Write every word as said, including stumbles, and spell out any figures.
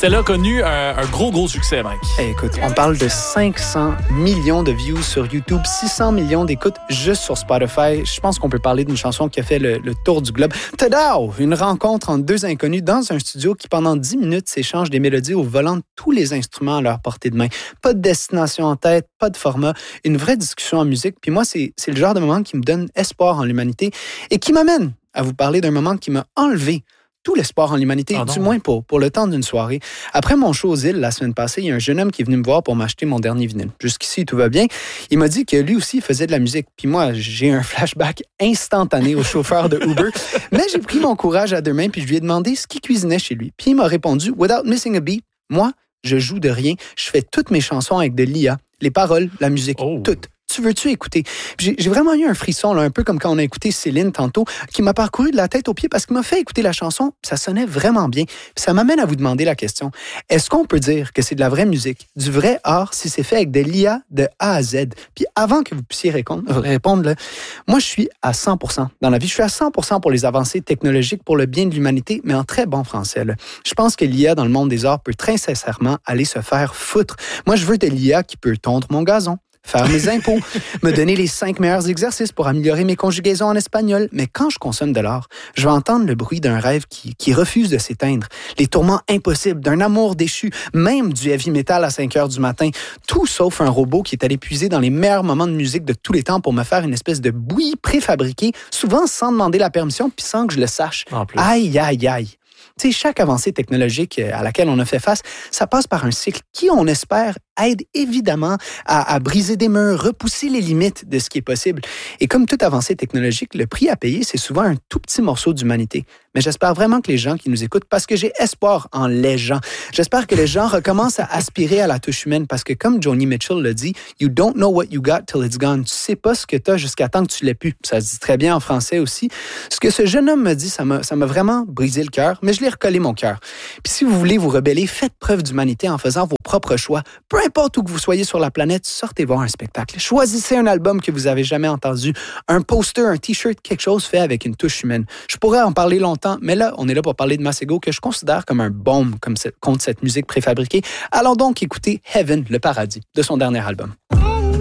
Celle-là a connu un, un gros, gros succès, Mike. Hey, écoute, on parle de cinq cents millions de views sur YouTube, six cents millions d'écoutes juste sur Spotify. Je pense qu'on peut parler d'une chanson qui a fait le, le tour du globe. Tadao! Une rencontre entre deux inconnus dans un studio qui, pendant dix minutes, s'échangent des mélodies au volant de tous les instruments à leur portée de main. Pas de destination en tête, pas de format, une vraie discussion en musique. Puis moi, c'est, c'est le genre de moment qui me donne espoir en l'humanité et qui m'amène à vous parler d'un moment qui m'a enlevé tout l'espoir en l'humanité, ah du moins pour, pour le temps d'une soirée. Après mon show aux îles la semaine passée, il y a un jeune homme qui est venu me voir pour m'acheter mon dernier vinyle. Jusqu'ici, tout va bien. Il m'a dit que lui aussi faisait de la musique. Puis moi, j'ai un flashback instantané au chauffeur de Uber. Mais j'ai pris mon courage à deux mains puis je lui ai demandé ce qu'il cuisinait chez lui. Puis il m'a répondu « Without missing a beat, moi, je joue de rien. Je fais toutes mes chansons avec de l'I A. Les paroles, la musique, oh. toutes. Tu veux-tu écouter? » J'ai, j'ai vraiment eu un frisson, là, un peu comme quand on a écouté Céline tantôt, qui m'a parcouru de la tête aux pieds parce qu'il m'a fait écouter la chanson. Ça sonnait vraiment bien. Puis ça m'amène à vous demander la question. Est-ce qu'on peut dire que c'est de la vraie musique, du vrai art, si c'est fait avec de l'I A de A à Z? Puis avant que vous puissiez répondre, répondre là, moi, je suis à cent pour cent dans la vie. Je suis à cent pour cent pour les avancées technologiques, pour le bien de l'humanité, mais en très bon français. Là. Je pense que l'I A dans le monde des arts peut très sincèrement aller se faire foutre. Moi, je veux de l'I A qui peut tondre mon gazon, faire mes impôts, me donner les cinq meilleurs exercices pour améliorer mes conjugaisons en espagnol. Mais quand je consomme de l'art, je vais entendre le bruit d'un rêve qui, qui refuse de s'éteindre, les tourments impossibles d'un amour déchu, même du heavy metal à cinq heures du matin, tout sauf un robot qui est allé puiser dans les meilleurs moments de musique de tous les temps pour me faire une espèce de bouillie préfabriquée, souvent sans demander la permission puis sans que je le sache. Aïe, aïe, aïe. Tu sais, chaque avancée technologique à laquelle on a fait face, ça passe par un cycle qui, on espère, aide évidemment à, à briser des murs, repousser les limites de ce qui est possible. Et comme toute avancée technologique, le prix à payer, c'est souvent un tout petit morceau d'humanité. Mais j'espère vraiment que les gens qui nous écoutent, parce que j'ai espoir en les gens, j'espère que les gens recommencent à aspirer à la touche humaine, parce que comme Joni Mitchell le dit, « You don't know what you got till it's gone ». Tu sais pas ce que t'as jusqu'à temps que tu l'aies plus. Ça se dit très bien en français aussi. Ce que ce jeune homme me dit, ça m'a, ça m'a vraiment brisé le cœur, mais je l'ai recollé mon cœur. Puis si vous voulez vous rebeller, faites preuve d'humanité en faisant vos propres choix. Peu importe où que vous soyez sur la planète, sortez voir un spectacle. Choisissez un album que vous avez jamais entendu, un poster, un t-shirt, quelque chose fait avec une touche humaine. Je pourrais en parler longtemps, mais là, on est là pour parler de Masego, que je considère comme un baume comme cette, contre cette musique préfabriquée. Allons donc écouter Heaven, le paradis, de son dernier album.